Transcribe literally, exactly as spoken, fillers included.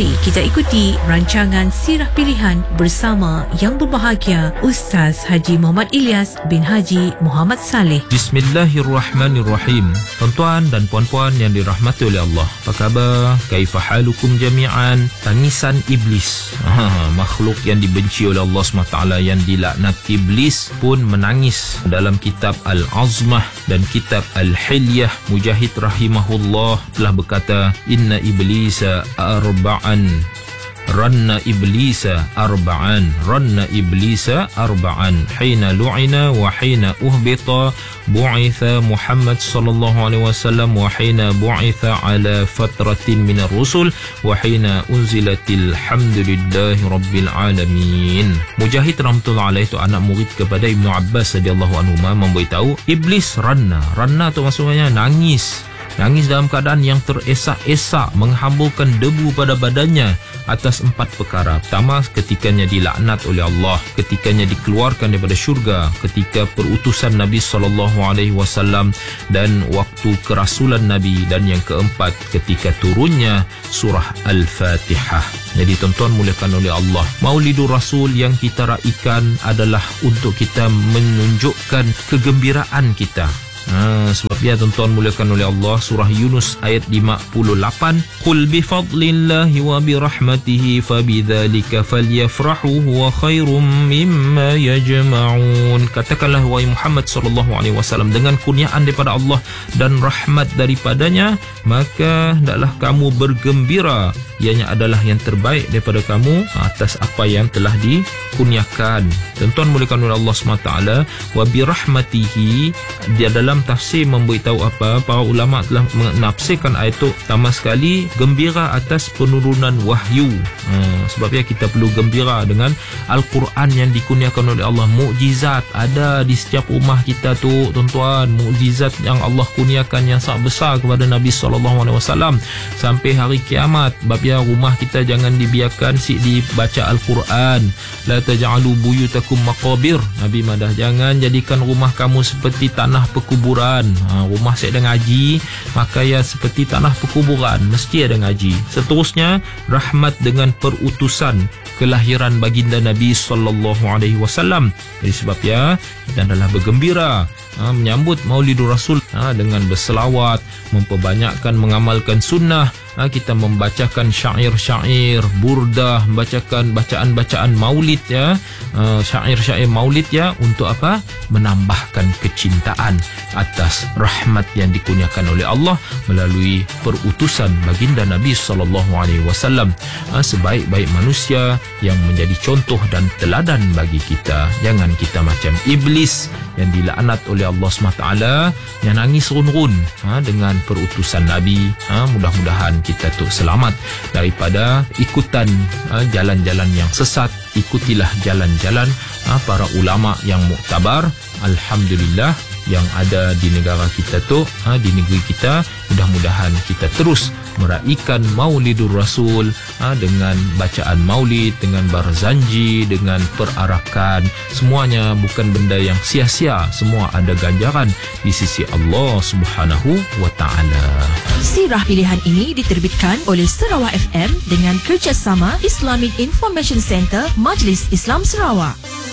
Mari kita ikuti rancangan Sirah Pilihan bersama yang berbahagia Ustaz Haji Muhammad Ilyas bin Haji Muhammad Saleh. Bismillahirrahmanirrahim. Tuan-tuan dan puan-puan yang dirahmati oleh Allah, apa khabar? Kaifa halukum jami'an? Tangisan iblis, ha, makhluk yang dibenci oleh Allah subhanahu wa taala, yang dilaknat iblis pun menangis. Dalam kitab Al-Azmah dan kitab Al-Hilyah, Mujahid rahimahullah telah berkata, inna iblisa arba'an ranna iblisa arba'an ranna iblisa arba'an hina lu'ina wa hina uhbita bu'itha Muhammad sallallahu alaihi wasallam wa hina bu'itha ala fatratin minar rusul wa hina unzilatil hamdulillahi rabbil alamin. Mujahid rahmatullah alaih itu anak murid kepada Ibnu Abbas radhiyallahu anhu memberitahu, iblis ranna ranna tu maksudnya nangis Nangis dalam keadaan yang teresak-esak, menghamburkan debu pada badannya atas empat perkara. Pertama, ketikanya dilaknat oleh Allah, ketikanya dikeluarkan daripada syurga, ketika perutusan Nabi sallallahu alaihi wasallam dan waktu kerasulan Nabi, dan yang keempat, ketika turunnya surah Al-Fatihah. Jadi tuan-tuan muliakan oleh Allah, Maulidur Rasul yang kita raikan adalah untuk kita menunjukkan kegembiraan kita. Ha, sebab ya tuan-tuan muliakan oleh Allah, surah Yunus ayat lima puluh lapan, qul bi fadlillahi wa bi rahmatihi fabidzalika falyafrahu huwa khairum mimma yajma'un. Katakanlah wahai Muhammad sallallahu alaihi wasallam, dengan kurniaan daripada Allah dan rahmat daripadanya, maka hendaklah kamu bergembira, ianya adalah yang terbaik daripada kamu atas apa yang telah dikurniakan. Tuan-tuan muliakan oleh Allah subhanahu wa taala, wa bi rahmatihi, dia dalam tafsir memberitahu apa, para ulama telah menafsirkan ayat itu pertama sekali gembira atas penurunan wahyu. Ha, sebabnya kita perlu gembira dengan Al-Quran yang dikurniakan oleh Allah. Mukjizat ada di setiap rumah kita tu tuan-tuan, mukjizat yang Allah kurniakan yang sangat besar kepada Nabi sallallahu alaihi wasallam sampai hari kiamat. Sebabnya rumah kita jangan dibiarkan si dibaca Al-Quran. La taj'alu buyutakum maqabir. Nabi madah, jangan jadikan rumah kamu seperti tanah perkuburan. Ha, rumah saya ada ngaji, maka ya seperti tanah perkuburan, mesti ada ngaji. Seterusnya, rahmat dengan perutusan kelahiran baginda Nabi sallallahu alaihi wasallam. Jadi sebab ya kita adalah bergembira, ha, menyambut Maulidur Rasul, ha, dengan berselawat, memperbanyakkan mengamalkan sunnah. Ha, kita membacakan syair-syair, burdah, membacakan bacaan-bacaan maulid ya, uh, syair-syair maulid ya, untuk apa? Menambahkan kecintaan atas rahmat yang dikurniakan oleh Allah melalui perutusan baginda Nabi sallallahu alaihi wasallam, uh, sebaik-baik manusia yang menjadi contoh dan teladan bagi kita. Jangan kita macam iblis yang dilaknat oleh Allah subhanahu wa taala, yang nangis run-run, ha, dengan perutusan Nabi. Ha, mudah-mudahan kita tu selamat daripada ikutan ha, jalan-jalan yang sesat. Ikutilah jalan-jalan ha, para ulama yang muktabar, alhamdulillah, yang ada di negara kita tu, ha, di negeri kita. Mudah-mudahan kita terus meraihkan Maulidur Rasul, ha, dengan bacaan maulid, dengan barzanji, dengan perarakan. Semuanya bukan benda yang sia-sia, semua ada ganjaran di sisi Allah Subhanahu wa taala. Sirah Pilihan ini diterbitkan oleh Sarawak F M dengan kerjasama Islamic Information Center Majlis Islam Sarawak.